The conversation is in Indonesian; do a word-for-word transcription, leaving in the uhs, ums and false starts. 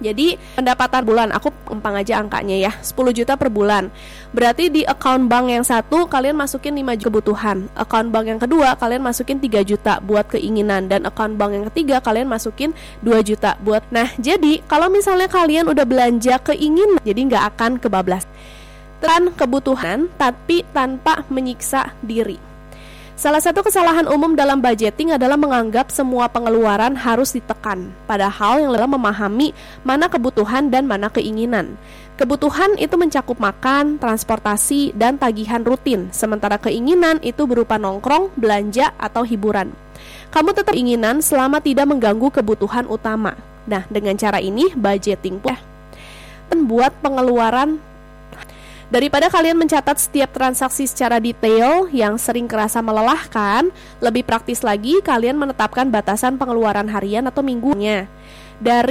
Jadi pendapatan bulan, aku empang aja angkanya ya, sepuluh juta per bulan. Berarti di account bank yang satu kalian masukin lima juta kebutuhan, account bank yang kedua kalian masukin tiga juta buat keinginan, dan account bank yang ketiga kalian masukin dua juta buat. Nah, jadi kalau misalnya kalian udah belanja keinginan, jadi nggak akan kebablas. Tekan kebutuhan tapi tanpa menyiksa diri. Salah satu kesalahan umum dalam budgeting adalah menganggap semua pengeluaran harus ditekan, padahal yang adalah memahami mana kebutuhan dan mana keinginan. Kebutuhan itu mencakup makan, transportasi, dan tagihan rutin, sementara keinginan itu berupa nongkrong, belanja, atau hiburan. Kamu tetap keinginan selama tidak mengganggu kebutuhan utama. Nah, dengan cara ini budgeting pun buat pengeluaran. Daripada kalian mencatat setiap transaksi secara detail yang sering kerasa melelahkan, lebih praktis lagi kalian menetapkan batasan pengeluaran harian atau minggunya. Dari